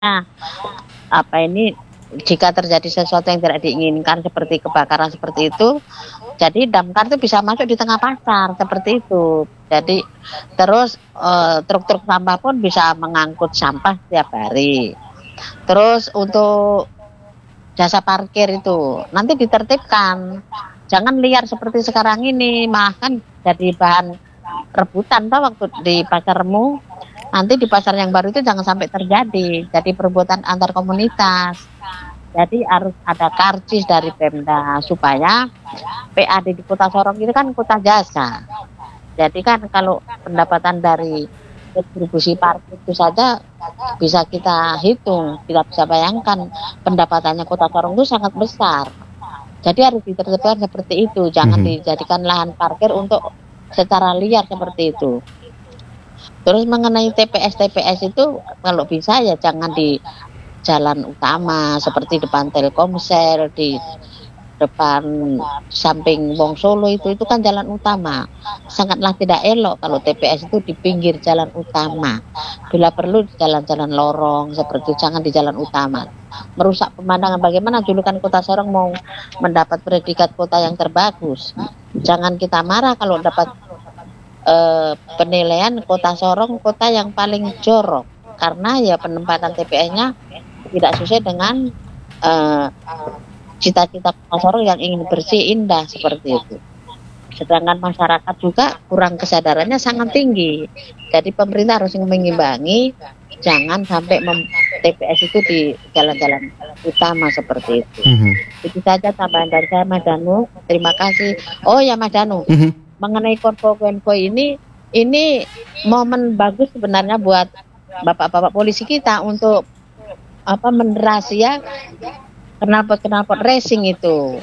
apa ini, jika terjadi sesuatu yang tidak diinginkan seperti kebakaran seperti itu, jadi damkar itu bisa masuk di tengah pasar seperti itu. Jadi terus truk-truk sampah pun bisa mengangkut sampah setiap hari. Terus untuk jasa parkir itu nanti ditertibkan, jangan liar seperti sekarang ini, malah kan jadi bahan rebutan toh waktu di pasarmu. Nanti di pasar yang baru itu jangan sampai terjadi, jadi perbuatan antar komunitas. Jadi harus ada karcis dari Pemda supaya PAD di Kota Sorong itu kan kota jasa. Jadi kan kalau pendapatan dari distribusi parkir itu saja bisa kita hitung, kita bisa bayangkan pendapatannya Kota Sorong itu sangat besar. Jadi harus ditertibkan seperti itu, jangan dijadikan lahan parkir untuk secara liar seperti itu. Terus mengenai TPS itu kalau bisa ya jangan di jalan utama seperti depan Telkomsel, di depan samping Wong Solo itu kan jalan utama. Sangatlah tidak elok kalau TPS itu di pinggir jalan utama. Bila perlu di jalan-jalan lorong seperti jangan di jalan utama. Merusak pemandangan. Bagaimana julukan Kota Sorong mau mendapat predikat kota yang terbagus. Jangan kita marah kalau dapat penilaian Kota Sorong kota yang paling jorok karena ya penempatan TPS-nya tidak sesuai dengan cita-cita Kota Sorong yang ingin bersih indah seperti itu. Sedangkan masyarakat juga kurang kesadarannya sangat tinggi. Jadi pemerintah harus mengimbangi, jangan sampai TPS itu di jalan-jalan utama seperti itu. Itu saja tambahan dari saya, Mas Danu. Terima kasih. Oh ya, Mas Danu. Mengenai konvoy ini momen bagus sebenarnya buat bapak-bapak polisi kita untuk menerasia knalpot racing itu.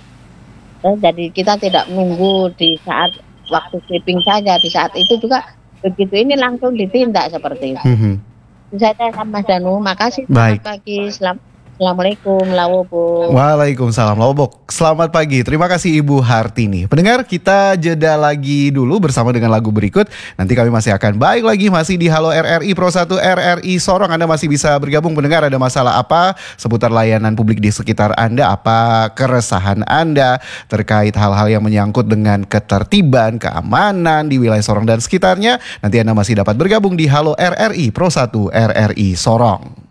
Jadi kita tidak menunggu di saat waktu sweeping saja, di saat itu juga begitu ini langsung ditindak seperti itu. Saya Mas Danu, makasih. Selamat pagi, Assalamualaikum, Lawobok. Waalaikumsalam, Lawobok. Selamat pagi, terima kasih Ibu Hartini. Pendengar, kita jeda lagi dulu bersama dengan lagu berikut. Nanti kami masih akan balik lagi, masih di Halo RRI Pro 1 RRI Sorong. Anda masih bisa bergabung. Pendengar, ada masalah apa seputar layanan publik di sekitar Anda? Apa keresahan Anda terkait hal-hal yang menyangkut dengan ketertiban, keamanan di wilayah Sorong dan sekitarnya? Nanti Anda masih dapat bergabung di Halo RRI Pro 1 RRI Sorong.